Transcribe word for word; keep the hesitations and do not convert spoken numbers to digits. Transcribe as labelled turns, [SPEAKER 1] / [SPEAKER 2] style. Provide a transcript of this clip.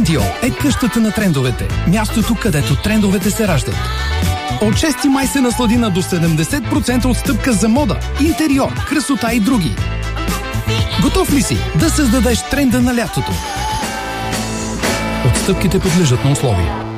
[SPEAKER 1] Трендио е къщата на трендовете. Мястото, където трендовете се раждат. От шести май се наслади на до седемдесет процента отстъпка за мода, интериор, красота и други. Готов ли си да създадеш тренда на лятото? Отстъпките подлежат на условия.